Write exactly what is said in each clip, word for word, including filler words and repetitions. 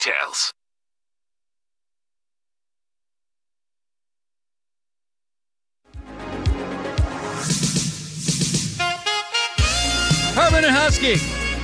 details. Herman and Husky.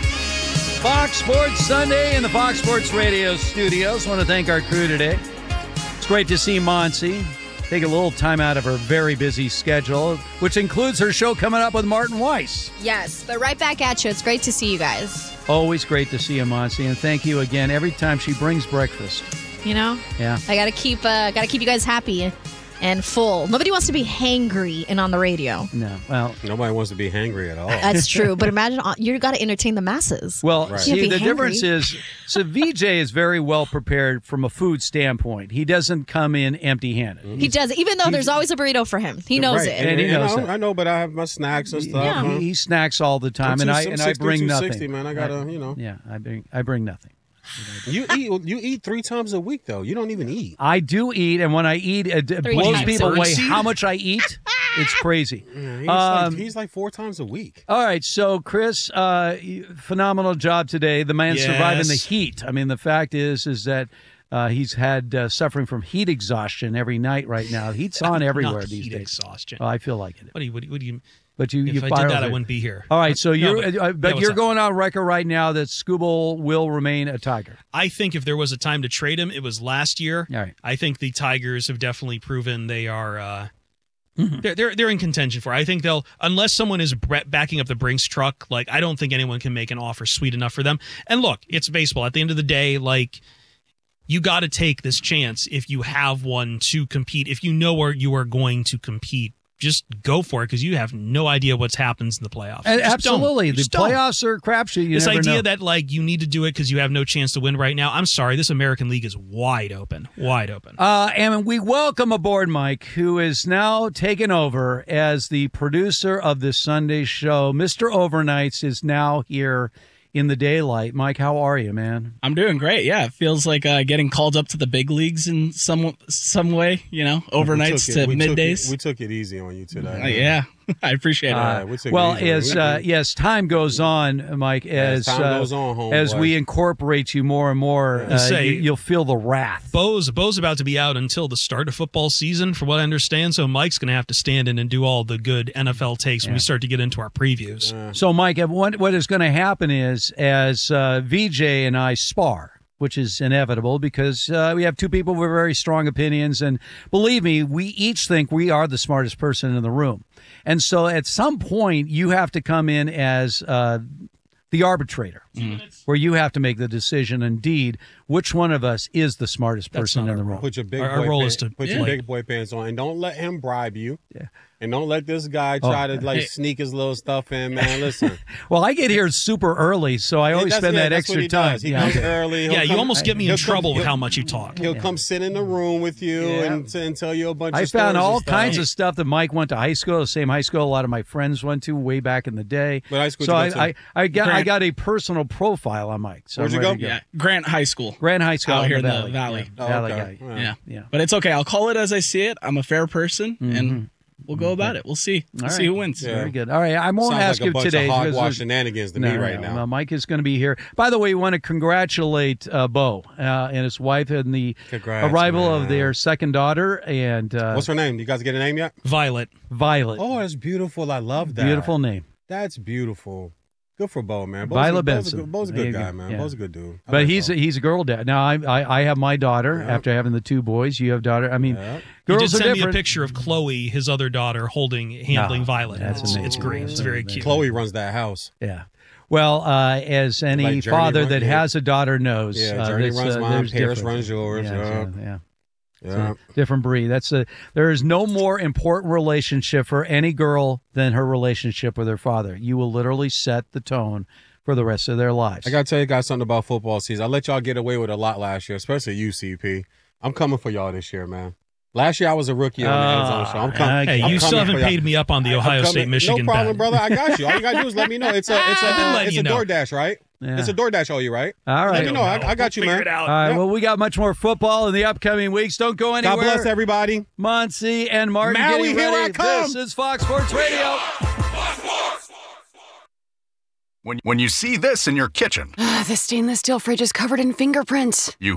Fox Sports Sunday in the Fox Sports Radio studios. I want to thank our crew today. It's great to see Monsi take a little time out of her very busy schedule, which includes her show coming up with Martin Weiss. Yes, but right back at you. It's great to see you guys. Always great to see you, Monsi, and thank you again every time she brings breakfast. You know? Yeah. I gotta keep uh, gotta keep you guys happy and full. Nobody wants to be hangry and on the radio. No, well, nobody wants to be hangry at all. That's true, but imagine you got to entertain the masses. Well, Right. see, the hangry. difference is, so V J is very well prepared from a food standpoint. He doesn't come in empty-handed. Mm-hmm. He does, even though there's always a burrito for him. He knows Right. it. And, And he and knows I, know, that. I know, but I have my snacks and stuff. Yeah. huh? He, he snacks all the time, I'm and two- I I'm and I six three, bring two nothing. sixty, man. I gotta, you know. Yeah, I bring I bring nothing. You eat you eat three times a week though. You don't even eat. I do eat, and when I eat, it, it Three blows times. people away Birdseed? how much I eat. It's crazy. Yeah, he's, Um, like, he's like four times a week. All right, so Chris, uh, phenomenal job today. The man Yes. surviving the heat. I mean, the fact is, is that uh, he's had uh, suffering from heat exhaustion every night right now. Heat's on everywhere Not these heat days. exhaustion. Oh, I feel like it. What do you? What do you? What do you But you, if you I fire did that, I it. wouldn't be here. All right, so No, you're, but- uh, yeah, but what's you're up? going on record right now that Scooble will remain a Tiger. I think if there was a time to trade him, it was last year. All right. I think the Tigers have definitely proven they are. Uh, Mm-hmm. they're, they're they're in contention for. it. I think they'll, unless someone is bre- backing up the Brinks truck. Like I don't think anyone can make an offer sweet enough for them. And look, it's baseball. At the end of the day, like you got to take this chance if you have one to compete. If you know where you are going to compete, just go for it because you have no idea what happens in the playoffs. And Just don't. absolutely, You the just don't. playoffs are a crapshoot. You This never idea know. that like you need to do it because you have no chance to win right now. I'm sorry, this American League is wide open, wide open. Uh, and we welcome aboard Mike, who is now taken over as the producer of this Sunday show. Mister Overnights is now here in the daylight. Mike, how are you, man? I'm doing great. Yeah, it feels like uh, getting called up to the big leagues in some some way. You know, overnights We took it- to we took middays. it- We took it easy on you today. Uh, yeah, I appreciate it. Uh, we took it Well, easy. as We- uh, yes, time goes on, Mike. As As time uh, goes on, homeboy. as we incorporate you more and more, uh, say- you, you'll feel the wrath. Bo's Bo's about to be out until the start of football season, from what I understand. So Mike's going to have to stand in and do all the good N F L takes when we start to get into our previews. So, Mike, what what is going to happen is as uh, V J and I spar, which is inevitable because uh, we have two people with very strong opinions. And believe me, we each think we are the smartest person in the room. And so at some point, you have to come in as uh, the arbitrator, where you have to make the decision, indeed, which one of us is the smartest That's person not in the our room. Put your big Our- our boy role pan- is to- put yeah. your big boy pants on, and don't let him bribe you. Yeah. And don't let this guy try to like Hey. sneak his little stuff in, man. Listen, Well, I get here super early, so I always That's- spend yeah, that that's what extra he time. does. He Yeah. comes early. He'll Yeah, you come- almost get me in he'll come- trouble with he'll- how much you talk. He'll come sit in the room with you Yeah. and, and tell you a bunch I of found stories all and stuff. kinds of stuff that Mike went to high school, the same high school a lot of my friends went to way back in the day. What high school so did you I, go to? I, I got I Grant. got a personal profile on Mike. So Where'd I'm you ready go? to yeah, Grant High School. Grand High School Out in here the in the Valley. Valley. Yeah, Oh, Valley okay. guy. Yeah. Yeah. Yeah. But it's okay. I'll call it as I see it. I'm a fair person, and we'll go about it. We'll see. We'll All see right. who wins. Yeah. Very good. All right, I won't Sounds ask like you a bunch today. of because hogwash there's- shenanigans to no, me right no, now. no, Mike is going to be here. By the way, we want to congratulate uh, Bo uh, and his wife and the Congrats, arrival man. of their second daughter and uh, What's her name? You guys get a name yet? Violet. Violet. Oh, that's beautiful. I love that. Beautiful name. That's beautiful. Good for Bo, man. Bo's Violet a, Bo's a Benson. good, Bo's a There you good guy, go. man. Yeah. Bo's a good dude. I But like he's Bo. a, he's a girl dad. Now I I, I have my daughter Yeah. after having the two boys. You have daughter. I mean, Yeah. You girls did are send me a different. picture of Chloe, his other daughter, holding, handling No, Violet. that's It's, amazing. it's great. It's very cute. Chloe runs that house. Yeah. Well, uh, as any Like Journey father run- that yeah. has a daughter knows, Yeah, uh, Journey this, runs uh, mine, there's Paris difference. runs yours, Yeah, yeah. so, yeah. Yeah. Different breed. That's a. There is no more important relationship for any girl than her relationship with her father. You will literally set the tone for the rest of their lives. I got to tell you guys something about football season. I let y'all get away with a lot last year, especially you, C P. I'm coming for y'all this year, man. Last year I was a rookie on the end zone show. I'm coming. Hey, Hey, I'm you still coming haven't for y'all. paid me up on the I'm Ohio coming- State Michigan No problem, bet. brother. I got you. All you got to do is let me know. It's a it's a I've been letting it's you a know. DoorDash, right? Yeah. It's a DoorDash, all you right? All Let right. me know. I, I got you, We'll man. figure it out. All right. Yeah. Well, we got much more football in the upcoming weeks. Don't go anywhere. God bless everybody. Muncie and Martin Maui, getting here ready. I come. This is Fox Sports Radio. When, when you see this in your kitchen, The stainless steel fridge is covered in fingerprints. you